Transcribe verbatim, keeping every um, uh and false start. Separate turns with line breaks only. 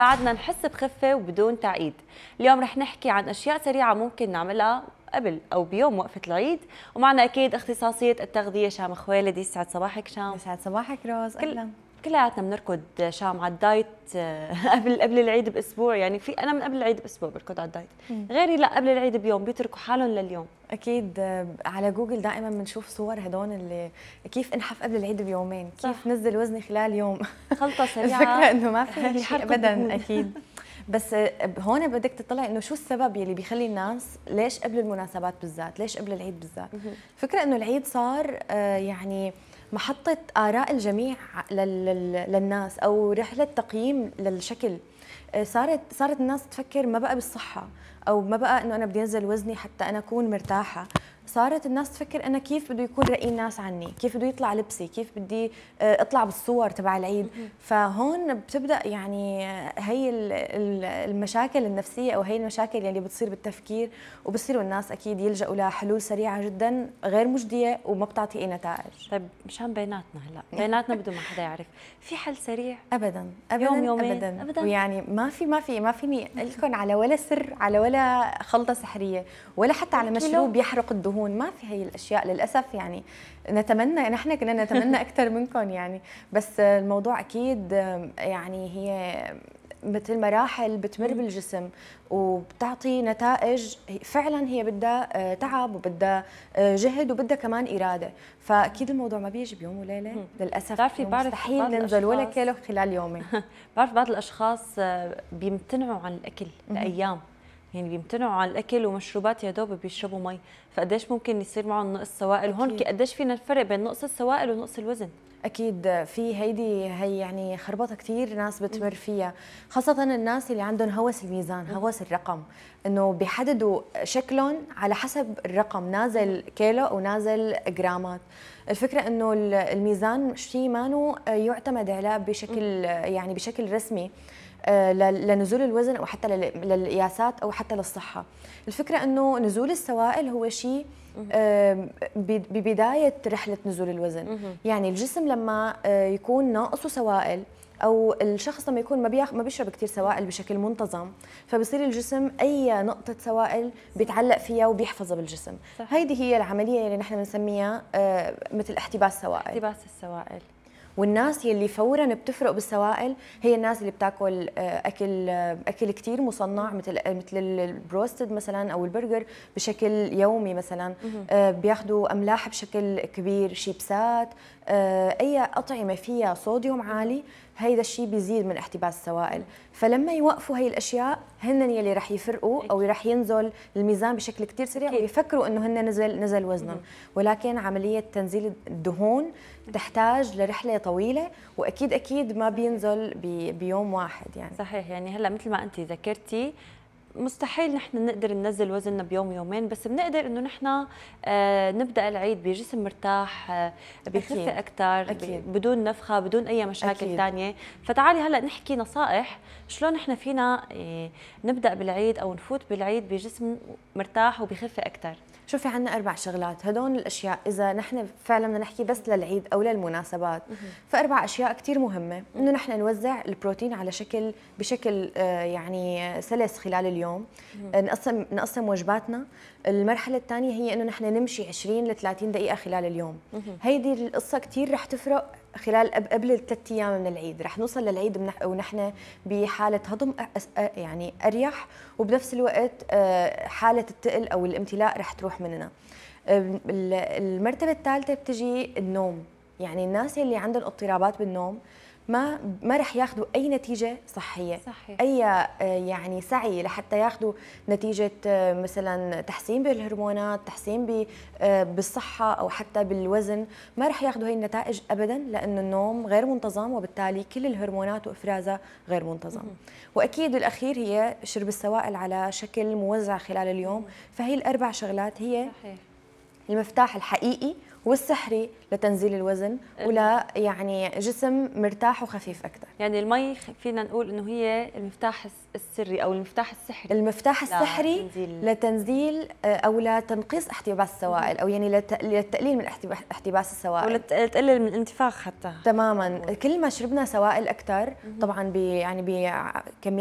قعدنا نحس بخفة وبدون تعقيد. اليوم رح نحكي عن أشياء سريعة ممكن نعملها قبل أو بيوم وقفة العيد، ومعنا أكيد اختصاصية التغذية شام خوالد. يسعد صباحك شام.
يسعد صباحك روز. أهلا.
كلياتنا بنركض شام على الدايت قبل قبل العيد باسبوع، يعني في انا من قبل العيد باسبوع بركض على الدايت، غيري لا قبل العيد بيوم بيتركوا حالهم لليوم.
اكيد على جوجل دائما بنشوف صور هدول اللي كيف انحف قبل العيد بيومين، كيف صح. نزل وزني خلال يوم.
خلطه سريعه.
الفكره انه ما في شيء ابدا. اكيد. بس هون بدك تطلع انه شو السبب يلي بيخلي الناس ليش قبل المناسبات بالذات، ليش قبل العيد بالذات. فكره انه العيد صار يعني محطة آراء الجميع للناس أو رحلة تقييم للشكل. صارت صارت الناس تفكر ما بقى بالصحة أو ما بقى إنه أنا بدي أنزل وزني حتى أنا أكون مرتاحة. صارت الناس تفكر أنا كيف بده يكون رأي الناس عني، كيف بده يطلع لبسي، كيف بدي اطلع بالصور تبع العيد. فهون بتبدا يعني هي المشاكل النفسيه او هي المشاكل اللي بتصير بالتفكير، وبصيروا الناس اكيد يلجأوا لحلول سريعه جدا غير مجديه وما بتعطي اي نتائج.
طيب مشان بيناتنا هلا بيناتنا بدون ما حدا يعرف، في حل سريع؟
ابدا ابدا
يوم يومين
ابدا,
أبداً.
ويعني ما في ما في ما فيني اقول لكم على ولا سر، على ولا خلطه سحريه، ولا حتى على مشروب يحرق الدهون. ما في هي الاشياء للاسف. يعني نتمنى، نحن كنا نتمنى اكثر منكم يعني، بس الموضوع اكيد يعني هي مثل مراحل بتمر بالجسم وبتعطي نتائج. فعلا هي بدها تعب وبدها جهد وبدها كمان اراده. فاكيد الموضوع ما بيجي بيوم وليله للاسف.
بتعرفي بعرف
مستحيل ننزل ولا كيلو خلال يومين.
بعرف بعض الاشخاص بيمتنعوا عن الاكل لايام، يعني بيمتنعوا عن الاكل ومشروبات يا دوب بيشربوا مي. فقديش ممكن يصير معهم نقص سوائل؟ وهون قديش فينا الفرق بين نقص السوائل ونقص الوزن؟
اكيد في هيدي هي يعني خربطه كثير ناس بتمر فيها، خاصه الناس اللي عندهم هوس الميزان، هوس الرقم، انه بيحددوا شكلهم على حسب الرقم، نازل كيلو او نازل جرامات. الفكره انه الميزان شيء ما يعتمد عليه بشكل يعني بشكل رسمي لنزول الوزن او حتى للقياسات او حتى للصحه. الفكره انه نزول السوائل هو شيء ببدايه رحله نزول الوزن. يعني الجسم لما يكون ناقصه سوائل او الشخص لما يكون ما بياخ ما بيشرب كثير سوائل بشكل منتظم، فبصير الجسم اي نقطه سوائل بيتعلق فيها وبيحفظها بالجسم. صح. هيدي هي العمليه اللي نحن بنسميها مثل احتباس سوائل.
احتباس السوائل.
والناس يلي فورا بتفرق بالسوائل هي الناس اللي بتاكل اكل اكل كثير مصنع، مثل مثل البروستد مثلا او البرجر بشكل يومي مثلا. بياخذوا املاح بشكل كبير، شيبسات، اي اطعمه فيها صوديوم عالي، هيدا الشيء بيزيد من احتباس السوائل. فلما يوقفوا هي الاشياء هن يلي رح يفرقوا او رح ينزل الميزان بشكل كثير سريع ويفكروا انه هن نزل نزل وزنهم. ولكن عمليه تنزيل الدهون تحتاج لرحله طويله، واكيد اكيد ما بينزل بيوم واحد يعني.
صحيح. يعني هلا مثل ما انت ذكرتي مستحيل نحن نقدر ننزل وزننا بيوم يومين، بس بنقدر انه نحن آه نبدا العيد بجسم مرتاح، آه بخفه اكثر، بدون نفخه، بدون اي مشاكل ثانيه. فتعالي هلا نحكي نصائح شلون نحن فينا آه نبدا بالعيد او نفوت بالعيد بجسم مرتاح وبخفه اكثر.
شوفي عندنا اربع شغلات، هدول الاشياء اذا نحن فعلا بدنا نحكي بس للعيد او للمناسبات، فاربع اشياء كثير مهمه. انه نحن نوزع البروتين على شكل بشكل آه يعني سلس خلال اليوم. نقسم نقسم وجباتنا. المرحله الثانيه هي انه نحن نمشي عشرين ل ثلاثين دقيقه خلال اليوم. هيدي القصه كثير رح تفرق خلال قبل الثلاث ايام من العيد. رح نوصل للعيد ونحن بحاله هضم يعني اريح، وبنفس الوقت حاله الثقل او الامتلاء رح تروح مننا. المرتبه الثالثه بتجي النوم. يعني الناس اللي عندهم اضطرابات بالنوم ما ما رح ياخذوا اي نتيجه صحيه. صحيح. اي يعني سعي لحتى ياخذوا نتيجه مثلا تحسين بالهرمونات، تحسين بالصحه او حتى بالوزن، ما رح ياخذوا هي النتائج ابدا، لانه النوم غير منتظم وبالتالي كل الهرمونات وافرازها غير منتظم. واكيد الاخير هي شرب السوائل على شكل موزع خلال اليوم. فهي الاربع شغلات هي صحيح. المفتاح الحقيقي والسحري لتنزيل الوزن ولا يعني جسم مرتاح وخفيف اكثر.
يعني المي فينا نقول انه هي المفتاح السري او المفتاح السحري.
المفتاح السحري لتنزيل, لتنزيل او لتنقيص احتباس السوائل او يعني للتقليل من احتباس السوائل
ولتقلل من الانتفاخ حتى.
تماما. كل ما شربنا سوائل اكثر طبعا ب يعني بكميات